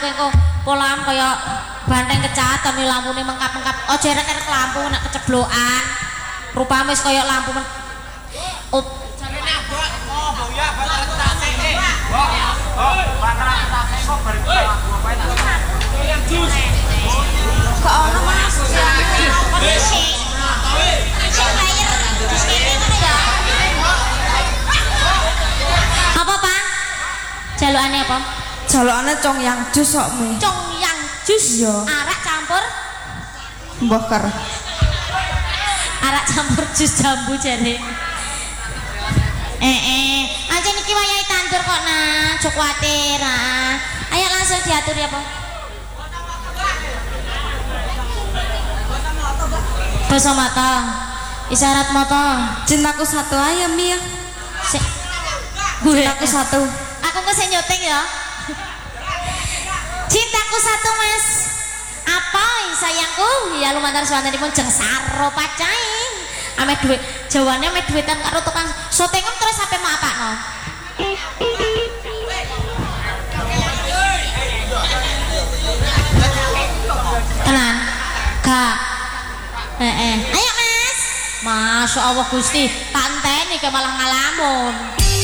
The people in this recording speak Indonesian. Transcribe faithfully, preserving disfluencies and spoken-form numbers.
kok polaan kaya banteng kecatan nih lampune mengkap-mengkap. Oh jerek-jerek lampu nak keceblokan. Rupane wis kaya lampu men. Oh, jarene abot. Oh, boya batal tase. Oh, oh, batal tase kok bar aku bae tak. Yang jus. Kok ono Mas? Kondisi. Sing bayar jus kene ngono ya. Apa, Pak? Jalukane apa? Jalukane cong yang jus kok me. Cong yang jus. Iya. Arak campur Mboker. arak campur jus jambu jare. Eh eh, aja niki wayahe tandur kok nah, aja kuwatir. Nah. Ayo langsung diatur ya, Pak. Basa mata. Isyarat mata. Cintaku satu aja mi ya. Sik. Cintaku satu. Aku ke sing nyuting ya. Cintaku satu Mas. Apa sayangku? Ya lumantar suwantenipun jeng saro pacaing. Ame duit, jawane ame duitan karo tukang sotengan terus sampe mau apakno. Tenan. Gak. Heeh. Ayo Mas. Masya Allah Gusti, tanteni ke malah ngalamun.